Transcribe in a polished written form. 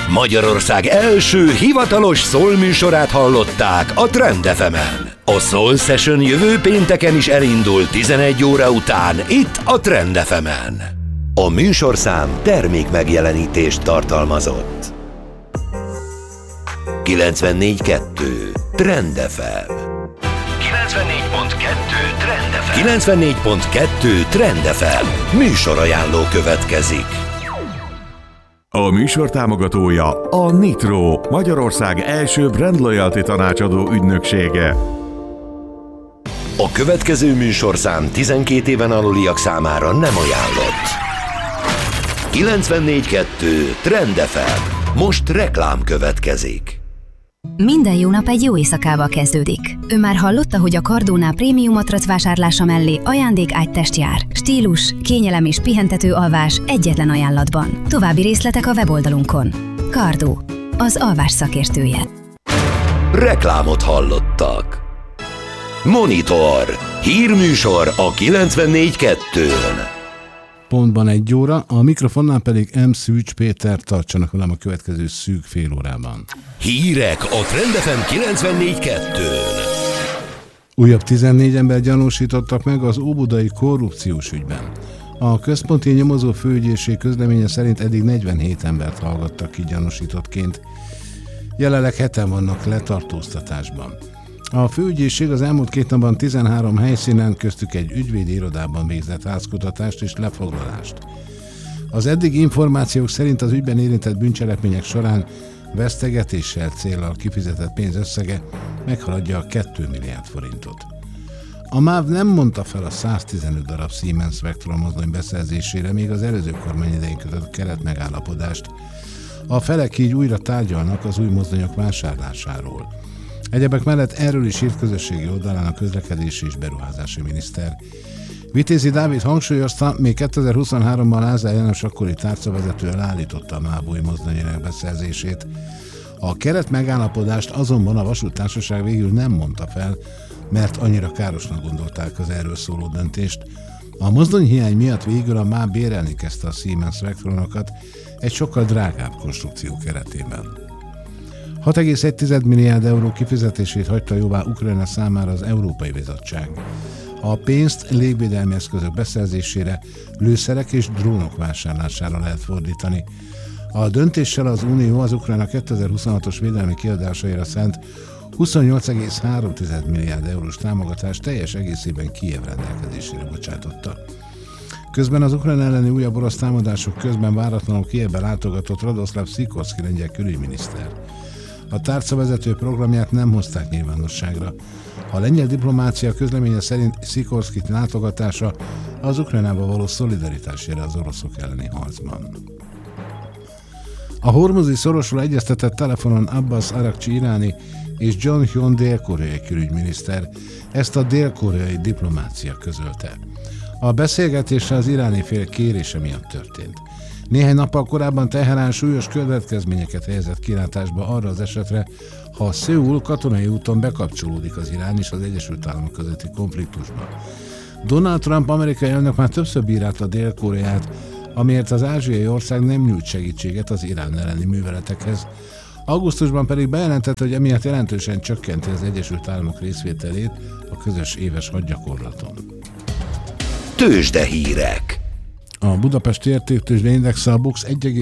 Magyarország első hivatalos soul műsorát hallották a Trend FM-en. A Soul Session jövő pénteken is elindul 11 óra után itt a Trend FM-en. A műsorszám termék megjelenítést tartalmazott. 94.2 Trend FM. 94.2 Trend FM. Műsorajánló következik. A műsor támogatója a Nitro, Magyarország első brand loyalty tanácsadó ügynöksége. A következő műsorszám 12 éven aluliak számára nem ajánlott. 94.2 Trend FM. Most reklám következik. Minden jó nap egy jó éjszakával kezdődik. Ön már hallotta, hogy a Cardónál prémium matrac vásárlása mellé ajándékágytest jár. Stílus, kényelem és pihentető alvás egyetlen ajánlatban. További részletek a weboldalunkon. Cardó, az alvás szakértője. Reklámot hallottak. Monitor. Hírműsor a 94.2-n. Pontban 1 óra, a mikrofonnál pedig M. Szűcs Péter, tartsanak velem a következő szűk fél órában. Hírek a Trend FM 94.2-n. Újabb 14 ember gyanúsítottak meg az óbudai korrupciós ügyben. A központi nyomozó főügyészség közleménye szerint eddig 47 embert hallgattak ki gyanúsítottként. Jelenleg 7-en vannak letartóztatásban. A főügyészség az elmúlt 2 napban 13 helyszínen, köztük egy ügyvédi irodában végzett házkutatást és lefoglalást. Az eddigi információk szerint az ügyben érintett bűncselekmények során vesztegetéssel céllal kifizetett pénz összege meghaladja a 2 milliárd forintot. A MÁV nem mondta fel a 115 darab Siemens Vectron mozdony beszerzésére még az előző kormány idején kötött keretmegállapodást. A felek így újra tárgyalnak az új mozdonyok vásárlásáról. Egyebek mellett erről is írt közösségi oldalán a közlekedési és beruházási miniszter. Vitézi Dávid hangsúlyozta, még 2023-ban Lázár János akkori tárcavezető leállította a MÁV új mozdonyának beszerzését. A keret megállapodást azonban a vasúttársaság végül nem mondta fel, mert annyira károsnak gondolták az erről szóló döntést. A mozdonyhiány miatt végül a MÁV bérelni kezdte a Siemens Vectronokat egy sokkal drágább konstrukció keretében. 6,1 milliárd euró kifizetését hagyta jóvá Ukrajna számára az Európai Bizottság. A pénzt légvédelmi eszközök beszerzésére, lőszerek és drónok vásárlására lehet fordítani. A döntéssel az Unió az Ukrajna 2026-os védelmi kiadásaira szánt 28,3 milliárd eurós támogatást teljes egészében Kijev rendelkezésére bocsátotta. Közben az Ukrajna elleni újabb orosz támadások közben váratlanul Kijevbe látogatott Radoszláv Szikorszky lengyel külügyminiszter. A tárcavezető programját nem hozták nyilvánosságra. A lengyel diplomácia közleménye szerint Szikorszky látogatása az Ukrajnába való szolidaritás jele az oroszok elleni harcban. A hormuzi szorosról egyeztetett telefonon Abbas Arakcsi iráni és John Hyun dél-koreai külügyminiszter. Ezt a dél-koreai diplomácia közölte. A beszélgetésre az iráni fél kérése miatt történt. Néhány nappal korábban Teherán súlyos következményeket helyezett kilátásba arra az esetre, ha Szeul katonai úton bekapcsolódik az Irán és az Egyesült Államok közötti konfliktusba. Donald Trump amerikai elnök már többször bírálta Dél-Koreát, amiért az ázsiai ország nem nyújt segítséget az Irán elleni műveletekhez. Augusztusban pedig bejelentette, hogy emiatt jelentősen csökkenti az Egyesült Államok részvételét a közös éves hadgyakorlaton. Tőzsdehírek. A Budapesti Értéktőzsde Index a BUX